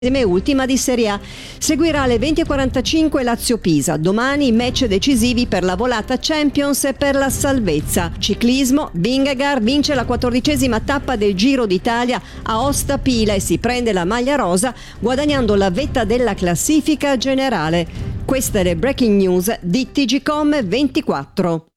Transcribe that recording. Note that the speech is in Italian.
Ultima di Serie A. Seguirà alle 20:45 Lazio-Pisa. Domani match decisivi per la volata Champions e per la salvezza. Ciclismo, Vingegaard vince la 14ª tappa del Giro d'Italia a Osta-Pila e si prende la maglia rosa guadagnando la vetta della classifica generale. Queste le breaking news di TGcom 24.